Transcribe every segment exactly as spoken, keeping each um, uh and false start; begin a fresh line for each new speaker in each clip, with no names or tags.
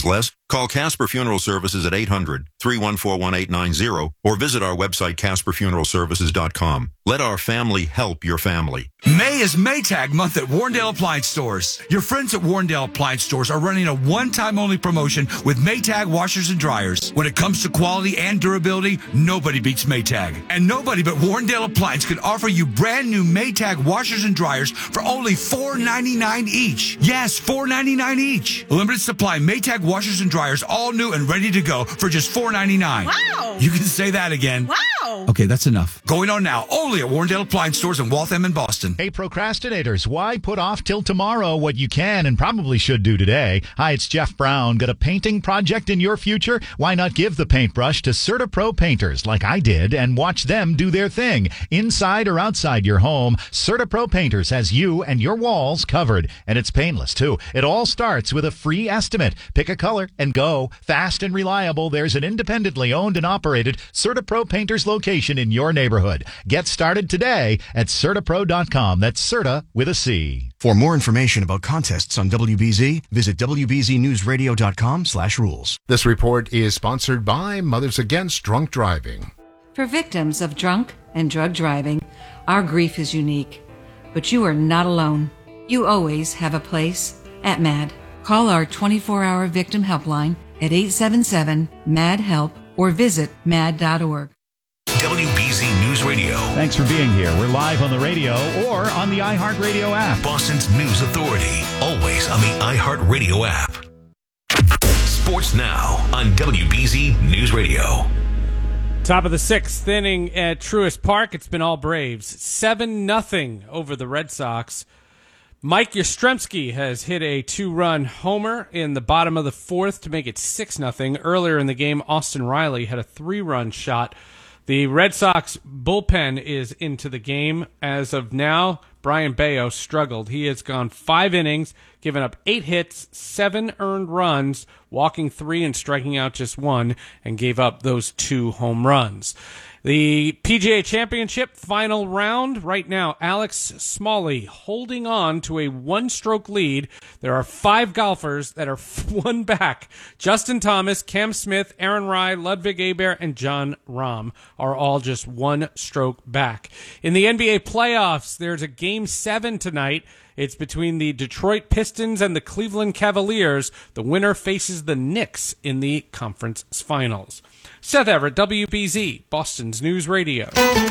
it's less, call Casper Funeral Services at eight hundred, three one four, one eight nine zero or visit our website casper funeral services dot com. Let our family help your family.
May is Maytag month at Warrendale Appliance Stores. Your friends at Warrendale Appliance Stores are running a one-time only promotion with Maytag washers and dryers. When it comes to quality and durability, nobody beats Maytag. And nobody but Warrendale Appliance can offer you brand new Maytag washers and dryers for only four ninety-nine each. Yes, four ninety-nine each. Limited supply Maytag washers and dryers, all new and ready to go for just four ninety-nine.
Wow!
You can say that again.
Wow!
Okay, that's enough. Going on now, only at Warrendale Appliance Stores in Waltham and Boston.
Hey, procrastinators, why put off till tomorrow what you can and probably should do today? Hi, it's Jeff Brown. Got a painting project in your future? Why not give the paintbrush to CertaPro painters like I did and watch them do their thing? Inside or outside your home, CertaPro Painters has you and your walls covered. And it's painless, too. It all starts with a free estimate. Pick a color and go. Fast and reliable, there's an independently owned and operated CertaPro Painters location in your neighborhood. Get started today at Certapro dot com. That's Certa with a C.
For more information about contests on W B Z, visit W B Z news radio dot com slash rules.
This report is sponsored by Mothers Against Drunk Driving.
For victims of drunk and drug driving, our grief is unique. But you are not alone. You always have a place at MAD. Call our twenty-four hour victim helpline at eight seven seven, M A D, HELP or visit mad dot org.
W B Z News Radio.
Thanks for being here. We're live on the radio or on the iHeartRadio app.
Boston's News Authority. Always on the iHeartRadio app. Sports now on W B Z News Radio.
Top of the sixth inning at Truist Park. It's been all Braves. seven nothing over the Red Sox. Mike Yastrzemski has hit a two-run homer in the bottom of the fourth to make it six nothing. Earlier in the game, Austin Riley had a three-run shot. The Red Sox bullpen is into the game. As of now, Brian Bayo struggled. He has gone five innings, given up eight hits, seven earned runs, walking three and striking out just one, and gave up those two home runs. The P G A Championship final round. Right now, Alex Smalley holding on to a one-stroke lead. There are five golfers that are one back. Justin Thomas, Cam Smith, Aaron Rai, Ludwig Aberg, and John Rahm are all just one stroke back. In the N B A playoffs, there's a game seven tonight. It's between the Detroit Pistons and the Cleveland Cavaliers. The winner faces the Knicks in the conference finals. Seth Everett, W B Z, Boston's News Radio.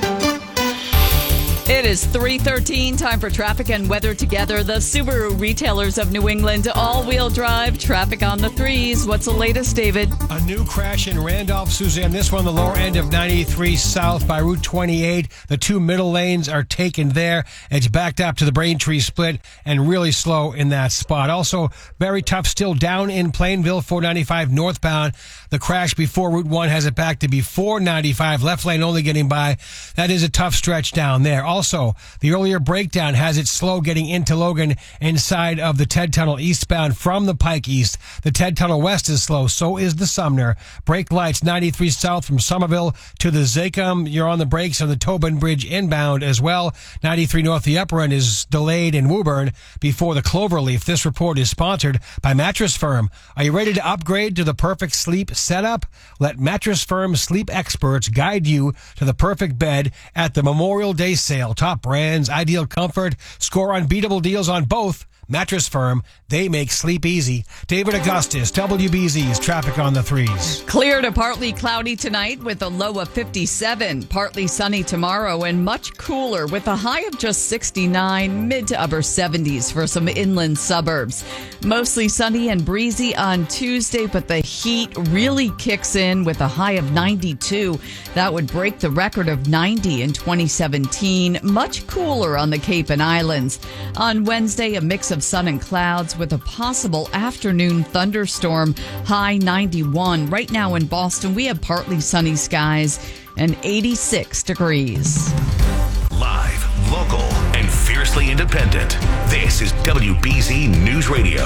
It is three thirteen, time for traffic and weather together. The Subaru retailers of New England, all-wheel drive, traffic on the threes. What's the latest, David?
A new crash in Randolph, Suzanne. This one, the lower end of ninety-three south by Route twenty-eight. The two middle lanes are taken there. It's backed up to the Braintree split and really slow in that spot. Also, very tough still down in Plainville, four ninety-five northbound. The crash before Route one has it back to before ninety-five. Left lane only getting by. That is a tough stretch down there. Also, the earlier breakdown has it slow getting into Logan inside of the Ted Tunnel eastbound from the Pike East. The Ted Tunnel west is slow. So is the Sumner. Brake lights ninety-three south from Somerville to the Zachem. You're on the brakes on the Tobin Bridge inbound as well. ninety-three north, the upper end is delayed in Woburn before the Cloverleaf. This report is sponsored by Mattress Firm. Are you ready to upgrade to the perfect sleep setup? Let Mattress Firm sleep experts guide you to the perfect bed at the Memorial Day sale. Top brands, ideal comfort, score unbeatable deals on both. Mattress Firm, they make sleep easy. David Augustus, W B Z's traffic on the threes.
Clear to partly cloudy tonight with a low of fifty-seven. Partly sunny tomorrow and much cooler with a high of just sixty-nine, mid to upper seventies for some inland suburbs. Mostly sunny and breezy on Tuesday, but the heat really kicks in with a high of ninety-two. That would break the record of ninety in twenty seventeen. Much cooler on the Cape and Islands. On Wednesday, a mix of sun and clouds with a possible afternoon thunderstorm, high ninety-one. Right now in Boston, we have partly sunny skies and eighty-six degrees.
Live, local, and fiercely independent. This is W B Z News Radio.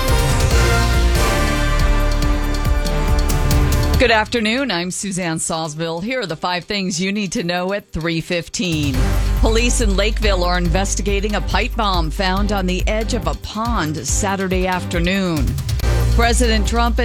Good afternoon. I'm Suzanne Salzville. Here are the five things you need to know at three fifteen. Police in Lakeville are investigating a pipe bomb found on the edge of a pond Saturday afternoon. President Trump